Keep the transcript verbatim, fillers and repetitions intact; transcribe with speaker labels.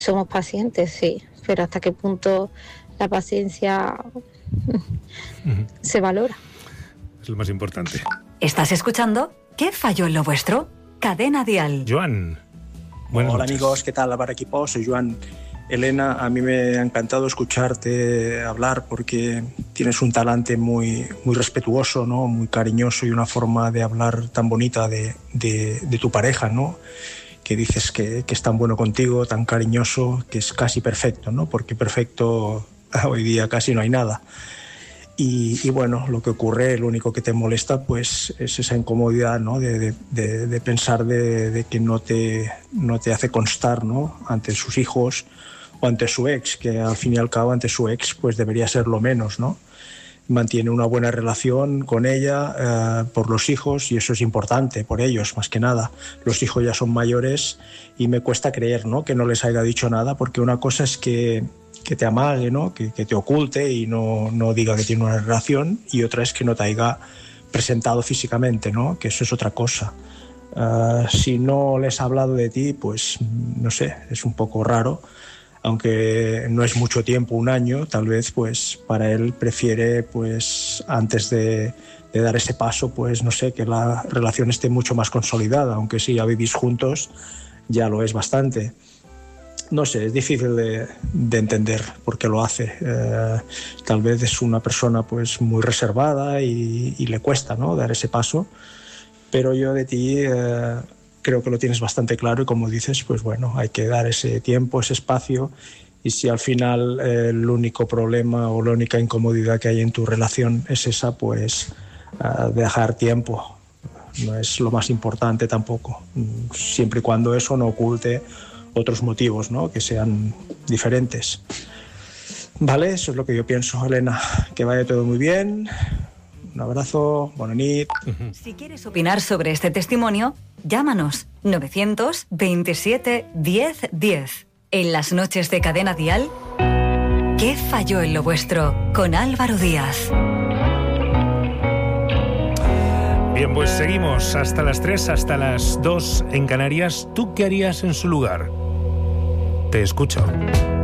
Speaker 1: Somos pacientes, sí, pero hasta qué punto la paciencia uh-huh. se valora.
Speaker 2: Es lo más importante.
Speaker 3: ¿Estás escuchando? ¿Qué falló en lo vuestro? Cadena Dial.
Speaker 2: Joan.
Speaker 4: Buenas Hola noches. Amigos, ¿qué tal? Para equipo, soy Joan. Elena, a mí me ha encantado escucharte hablar porque tienes un talante muy, muy respetuoso, ¿no? Muy cariñoso y una forma de hablar tan bonita de, de, de tu pareja, ¿no? Que dices que, que es tan bueno contigo, tan cariñoso, que es casi perfecto, ¿no? Porque perfecto hoy día casi no hay nada. Y, y bueno, lo que ocurre, lo único que te molesta pues es esa incomodidad, ¿no? de, de, de, de pensar de, de que no te, no te hace constar, ¿no? Ante sus hijos o ante su ex, que al fin y al cabo ante su ex pues debería ser lo menos, ¿no? Mantiene una buena relación con ella eh, por los hijos y eso es importante por ellos más que nada. Los hijos ya son mayores y me cuesta creer, ¿no? Que no les haya dicho nada, porque una cosa es que, que te amague, ¿no? que, que te oculte y no, no diga que tiene una relación, y otra es que no te haya presentado físicamente, ¿no? Que eso es otra cosa. Uh, si no les ha hablado de ti, pues no sé, es un poco raro. Aunque no es mucho tiempo, un año, tal vez pues para él prefiere pues antes de, de dar ese paso, pues no sé, que la relación esté mucho más consolidada, aunque si ya vivís juntos ya lo es bastante. No sé, es difícil de, de entender por qué lo hace. Eh, tal vez es una persona pues muy reservada y, y le cuesta, ¿no? Dar ese paso, pero yo de ti eh, creo que lo tienes bastante claro y como dices, pues bueno, hay que dar ese tiempo, ese espacio, y si al final eh, el único problema o la única incomodidad que hay en tu relación es esa, pues uh, dejar tiempo. No es lo más importante tampoco, siempre y cuando eso no oculte otros motivos, ¿no? Que sean diferentes. Vale, eso es lo que yo pienso, Elena. Que vaya todo muy bien. Un abrazo, buena nit.
Speaker 3: Si quieres opinar sobre este testimonio, llámanos novecientos veintisiete diez diez. En las noches de Cadena Dial, ¿qué falló en lo vuestro? Con Álvaro Díaz.
Speaker 2: Bien, pues seguimos hasta las tres, hasta las dos en Canarias. ¿Tú qué harías en su lugar? Te escucho.